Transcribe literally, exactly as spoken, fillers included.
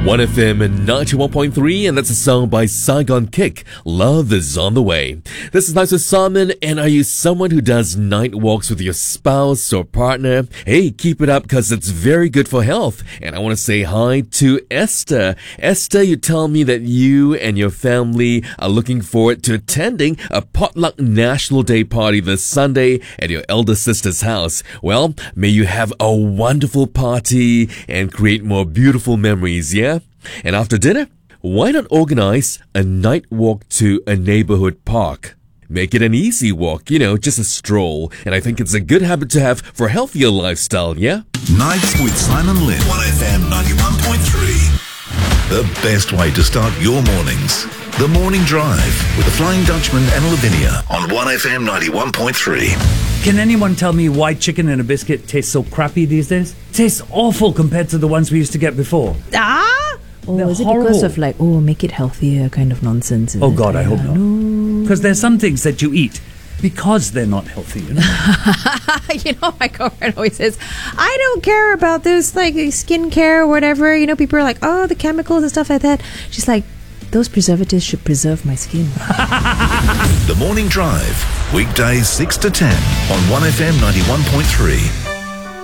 one F M ninety-one point three, and that's a song by Saigon Kick. Love is on the way. This is Nice with Simon, and are you someone who does night walks with your spouse or partner? Hey, keep it up because it's very good for health. And I want to say hi to Esther. Esther, you tell me that you and your family are looking forward to attending a potluck National Day party this Sunday at your elder sister's house. Well, may you have a wonderful party and create more beautiful memories, yeah? And after dinner, why not organize a night walk to a neighborhood park? Make it an easy walk, you know, just a stroll. And I think it's a good habit to have for a healthier lifestyle, yeah? Nights with Simon Lin. one F M ninety-one point three. The best way to start your mornings. The Morning Drive with the Flying Dutchman and Lavinia on one F M ninety-one point three. Can anyone tell me why chicken and a biscuit tastes so crappy these days? Tastes awful compared to the ones we used to get before. Ah! Oh, They're is it horrible. because of like, oh, make it healthier kind of nonsense? Is Oh it? God, I hope Yeah, not. no. Because there's some things that you eat because they're not healthy, you know? You know, my girlfriend always says, I don't care about this, like, skincare or whatever. You know, people are like, oh, the chemicals and stuff like that. She's like, those preservatives should preserve my skin. The Morning Drive, weekdays six to ten on one F M ninety-one point three.